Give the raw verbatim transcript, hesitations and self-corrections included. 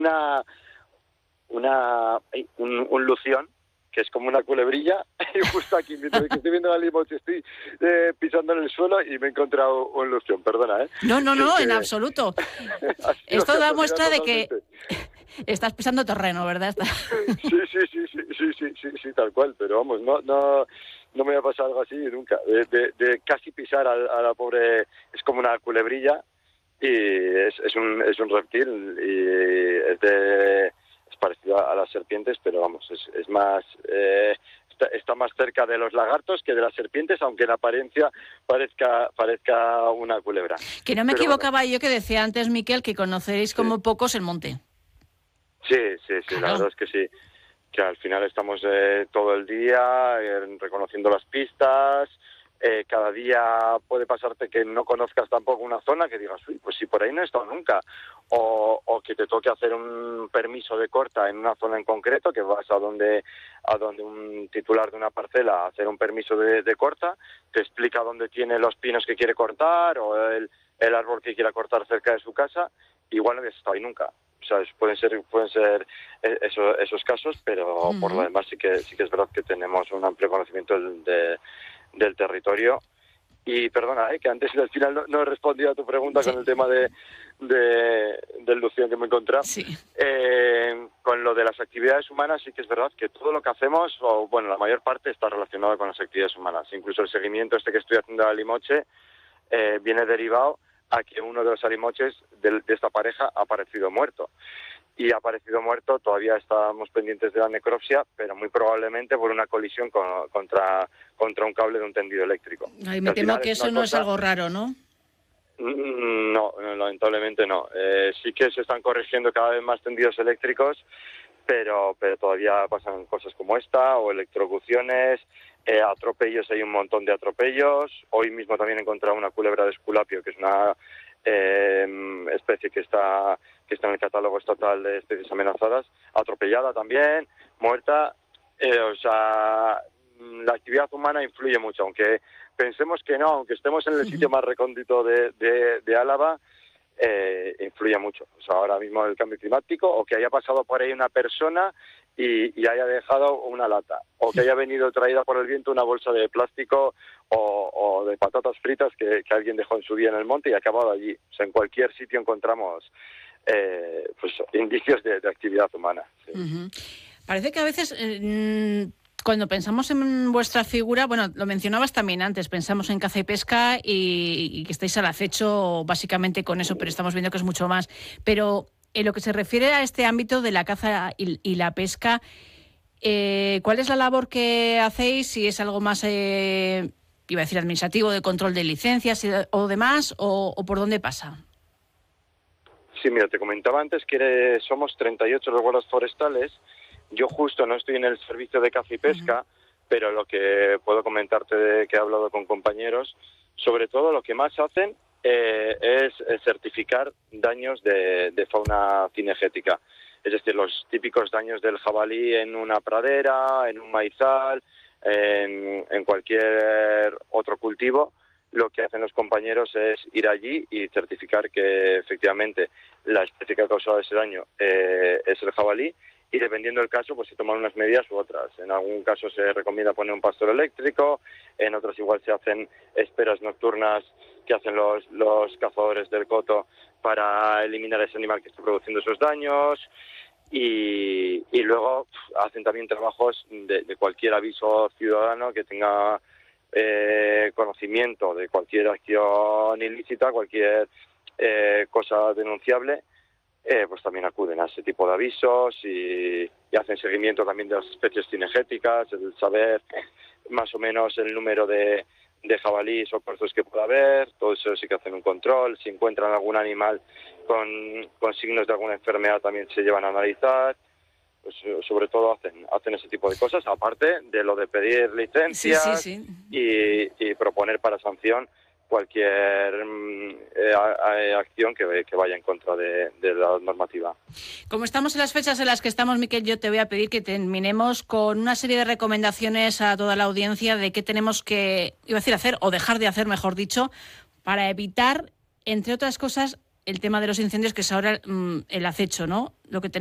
una, una un, un lución, que es como una culebrilla, y justo aquí, mientras que estoy viendo la limoche, estoy eh, pisando en el suelo y me he encontrado un lución, perdona, ¿eh? No, no, no, que, en absoluto. Esto da muestra de que estás pisando terreno, ¿verdad? Sí, sí, sí, sí, sí, sí, sí, sí, tal cual, pero vamos, no, no, no me ha pasado algo así nunca, de, de, de casi pisar a, a la pobre, es como una culebrilla, y es, es un, es un reptil, y es de... parecido a las serpientes, pero vamos, es, es más eh, está, está más cerca de los lagartos que de las serpientes, aunque en apariencia parezca parezca una culebra. Que no me pero equivocaba bueno, yo que decía antes, Miquel, que conoceréis sí. como pocos el monte. Sí, sí, sí, Claro. la verdad es que sí, que al final estamos eh, todo el día eh, reconociendo las pistas. Eh, cada día puede pasarte que no conozcas tampoco una zona, que digas, uy, pues si por ahí no he estado nunca, o, o que te toque hacer un permiso de corta en una zona en concreto, que vas a donde a donde un titular de una parcela a hacer un permiso de, de corta, te explica dónde tiene los pinos que quiere cortar, o el, el árbol que quiera cortar cerca de su casa, igual no habías estado ahí nunca. O sea, pueden ser pueden ser eso, esos casos, pero uh-huh. por lo demás sí que sí que es verdad que tenemos un amplio conocimiento de del territorio. Y perdona, ¿eh? que antes al final no, no he respondido a tu pregunta sí. con el tema de, de del lución que me he encontrado. Sí. Eh, con lo de las actividades humanas sí que es verdad que todo lo que hacemos, o bueno, la mayor parte está relacionado con las actividades humanas. Incluso el seguimiento este que estoy haciendo a Limoche eh, viene derivado a que uno de los alimoches de, de esta pareja ha aparecido muerto. Y ha aparecido muerto, todavía estamos pendientes de la necropsia, pero muy probablemente por una colisión con, contra contra un cable de un tendido eléctrico. Ay, me temo que eso no cosa... es algo raro, ¿no? No, lamentablemente no. Eh, sí que se están corrigiendo cada vez más tendidos eléctricos, pero pero todavía pasan cosas como esta, o electrocuciones, eh, atropellos, hay un montón de atropellos. Hoy mismo también he encontrado una culebra de Esculapio, que es una eh, especie que está que está en el catálogo estatal de especies amenazadas, atropellada también, muerta. Eh, o sea, la actividad humana influye mucho, aunque pensemos que no, aunque estemos en el sitio más recóndito de, de, de Álava, eh, influye mucho. O sea, ahora mismo el cambio climático, o que haya pasado por ahí una persona y, y haya dejado una lata, o que haya venido traída por el viento una bolsa de plástico o, o de patatas fritas que, que alguien dejó en su día en el monte y ha acabado allí. O sea, en cualquier sitio encontramos eh, pues indicios de, de actividad humana. Sí. Uh-huh. Parece que a veces... Eh, Cuando pensamos en vuestra figura, bueno, lo mencionabas también antes, pensamos en caza y pesca y, y que estáis al acecho básicamente con eso, pero estamos viendo que es mucho más. Pero en lo que se refiere a este ámbito de la caza y, y la pesca, eh, ¿cuál es la labor que hacéis? Si es algo más, eh, iba a decir administrativo, de control de licencias o demás, o, o por dónde pasa. Sí, mira, te comentaba antes que somos treinta y ocho los guardas forestales. Yo justo no estoy en el servicio de caza y pesca, uh-huh. pero lo que puedo comentarte de que he hablado con compañeros, sobre todo lo que más hacen eh, es certificar daños de, de fauna cinegética. Es decir, los típicos daños del jabalí en una pradera, en un maizal, en, en cualquier otro cultivo. Lo que hacen los compañeros es ir allí y certificar que efectivamente la especie que ha causado ese daño eh, es el jabalí. Y dependiendo del caso, pues se toman unas medidas u otras. En algún caso se recomienda poner un pastor eléctrico, en otros igual se hacen esperas nocturnas que hacen los, los cazadores del coto para eliminar ese animal que está produciendo esos daños. Y, y luego pff, hacen también trabajos de, de cualquier aviso ciudadano que tenga eh, conocimiento de cualquier acción ilícita, cualquier eh, cosa denunciable. Eh, pues también acuden a ese tipo de avisos y, y hacen seguimiento también de las especies cinegéticas, el saber más o menos el número de, de jabalíes o corzos que pueda haber, todo eso sí que hacen un control. Si encuentran algún animal con, con signos de alguna enfermedad también se llevan a analizar. Pues sobre todo hacen hacen ese tipo de cosas, aparte de lo de pedir licencias sí, sí, sí. Y, y proponer para sanción cualquier eh, acción que, que vaya en contra de, de la normativa. Como estamos en las fechas en las que estamos, Miquel, yo te voy a pedir que terminemos con una serie de recomendaciones a toda la audiencia de qué tenemos que, iba a decir, hacer o dejar de hacer, mejor dicho, para evitar, entre otras cosas, el tema de los incendios, que es ahora mmm, el acecho, ¿no? lo que